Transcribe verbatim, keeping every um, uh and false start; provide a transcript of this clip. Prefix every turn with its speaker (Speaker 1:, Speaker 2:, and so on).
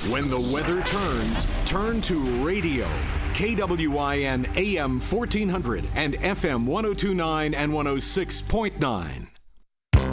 Speaker 1: When the weather turns, turn to radio. K W I N A M fourteen hundred and F M one oh two point nine and one oh six point nine.